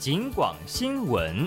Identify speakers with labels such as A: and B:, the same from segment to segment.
A: 警广新闻。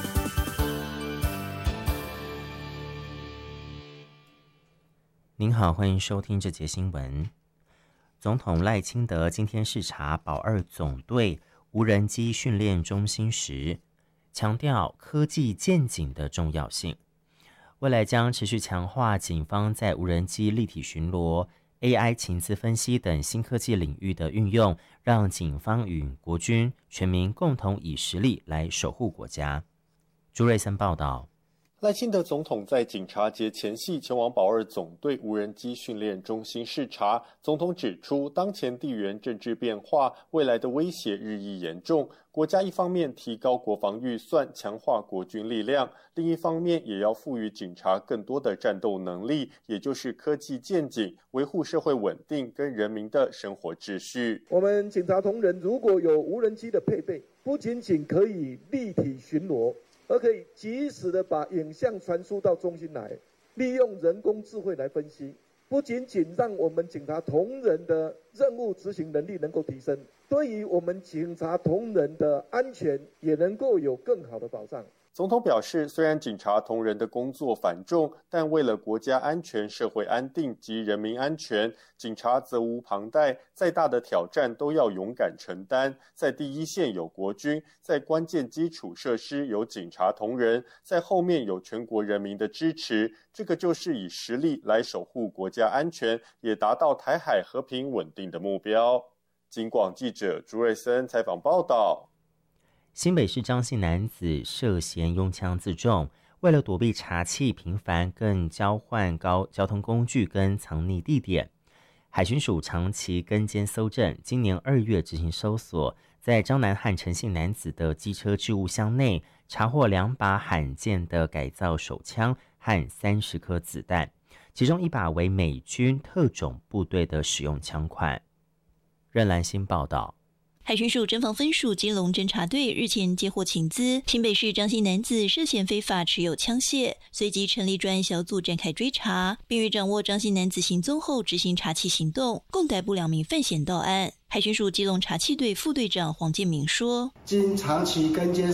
B: 您好，欢迎收听这节新闻。总统赖清德今天视察保二总队无人机训练中心时，强调科技见警的重要性。未来将持续强化警方在无人机立体巡逻、AI 情资分析等新科技领域的运用，让警方与国军全民共同以实力来守护国家。朱瑞森报道。
C: 赖清德总统在警察节前夕前往保二总队无人机训练中心视察。总统指出，当前地缘政治变化，未来的威胁日益严重。国家一方面提高国防预算，强化国军力量，另一方面也要赋予警察更多的战斗能力，也就是科技见警，维护社会稳定跟人民的生活秩序。
D: 我们警察同仁如果有无人机的配备，不仅仅可以立体巡逻，而可以及时的把影像传输到中心来，利用人工智慧来分析，不仅仅让我们警察同仁的任务执行能力能够提升，对于我们警察同仁的安全也能够有更好的保障。
C: 总统表示，虽然警察同仁的工作繁重，但为了国家安全、社会安定及人民安全，警察责无旁贷，再大的挑战都要勇敢承担。在第一线有国军，在关键基础设施有警察同仁，在后面有全国人民的支持，这个就是以实力来守护国家安全，也达到台海和平稳定的目标。警广记者朱瑞森采访报道。
B: 新北市张姓男子涉嫌拥枪自重，为了躲避查缉频繁，更交换交通工具跟藏匿地点。海巡署长期跟监搜证，今年2月执行搜索，在张南汉陈姓男子的机车置物箱内查获2把罕见的改造手枪和30颗子弹，其中1把为美军特种部队的使用枪款。任兰新报道。
E: 海巡署侦防分署基隆侦查队日前接获情资，新北市张姓男子涉嫌非法持有枪械，随即成立专案小组展开追查，并于掌握张姓男子行踪后执行查缉行动，共逮捕2名犯嫌到案。海巡署基隆查缉队副队长黄建明说：“
F: 经长期跟监